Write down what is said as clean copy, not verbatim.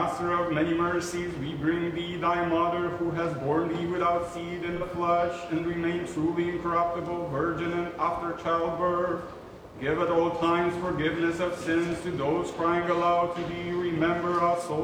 Master of many mercies, we bring thee thy mother, who has borne thee without seed in the flesh, and remained truly incorruptible, virgin and after childbirth. Give at all times forgiveness of sins to those crying aloud to thee. Remember us, O